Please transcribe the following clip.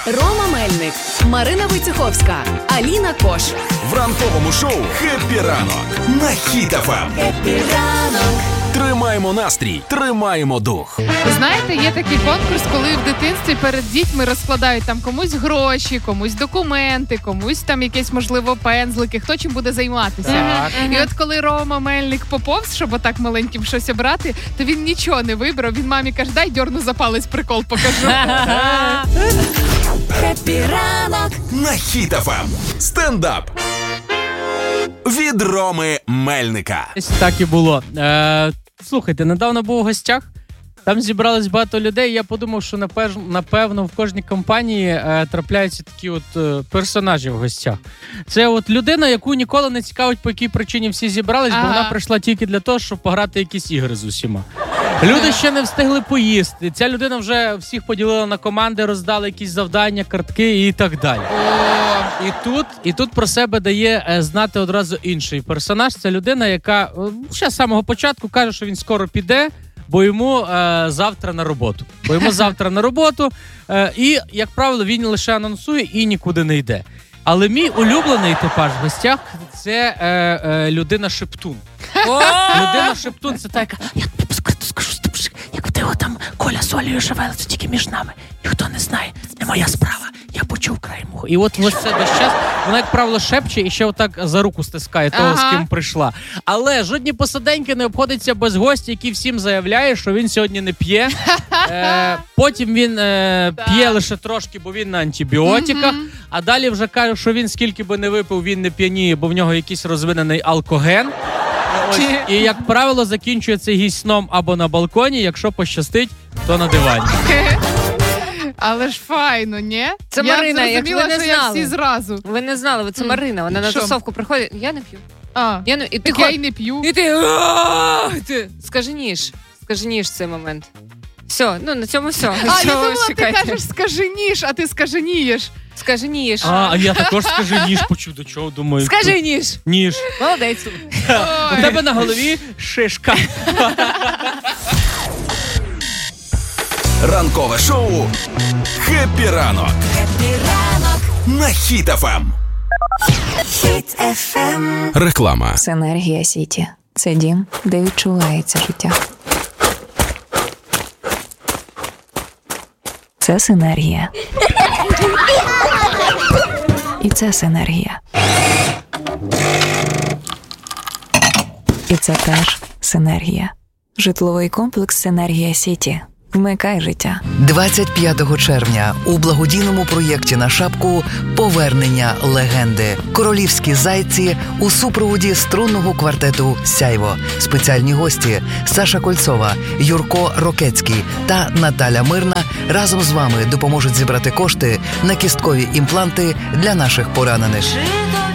Рома Мельник, Марина Войцеховська, Аліна Кош. В ранковому шоу «Хеппі ранок» на Хіт ФМ. Хеппі ранок. Тримаємо настрій, тримаємо дух. Знаєте, є такий конкурс, коли в дитинстві перед дітьми розкладають там комусь гроші, комусь документи, комусь там якесь, можливо, пензлики, хто чим буде займатися. Так. І от коли Рома Мельник поповз, щоб отак маленьким щось обрати, то він нічого не вибрав. Він мамі каже, дай дьорну за палець, прикол покажу. Хеппі ранок. На Хіт ФМ. Стендап від Роми Мельника. Ось так і було. Слухайте, недавно був у гостях, там зібралось багато людей, я подумав, що напевно в кожній компанії трапляються такі от персонажі в гостях. Це от людина, яку ніколи не цікавить, по якій причині всі зібрались, бо вона прийшла тільки для того, щоб пограти якісь ігри з усіма. Люди ще не встигли поїсти. Ця людина вже всіх поділила на команди, роздала якісь завдання, картки і так далі. І тут про себе дає знати одразу інший персонаж. Це людина, яка ще з самого початку каже, що він скоро піде, бо йому завтра на роботу. І, як правило, він лише анонсує і нікуди не йде. Але мій улюблений типаж в гостях – це людина-шептун. Людина-шептун – це та, яка «Я тобі скажу, як в тебе там Коля з Олею живе, це тільки між нами. Ніхто не знає, не моя справа. Я почув край муху». І от ось це весь час, вона, як правило, шепче і ще отак за руку стискає того, з ким прийшла. Але жодні посаденьки не обходиться без гостя, який всім заявляє, що він сьогодні не п'є. Потім він п'є лише трошки, бо він на антибіотиках. А далі вже каже, що він скільки би не випив, він не п'яніє, бо в нього якийсь розвинений алкоген. І, як правило, закінчує цей гість сном або на балконі, якщо пощастить, то на дивані. Але ж файно, ні? Це Марина, як ви не що знали. я всі зразу. Ви не знали, це Марина, вона на тусовку приходить, я не п'ю. І ти я й не п'ю. І ти скаженіш в цей момент. Все, на цьому все. Я думала, ти кажеш скаженіш, а ти скаженієш. Скаженіш. А я також скаженіш почув, до чого думаю. Скаженіш. Ніж. Молодець. У тебе на голові шишка. Ранкове шоу «Хеппі ранок» на Хіт ФМ. Хіт ФМ. Реклама. Синергія Сіті. Це дім, де відчувається життя. Це синергія. І це синергія. І це теж синергія. Житловий комплекс «Синергія Сіті». Вмикай життя. 25 червня у благодійному проєкті на шапку «Повернення легенди». Королівські зайці у супроводі струнного квартету «Сяйво». Спеціальні гості Саша Кольцова, Юрко Рокецький та Наталя Мирна разом з вами допоможуть зібрати кошти на кісткові імпланти для наших поранених.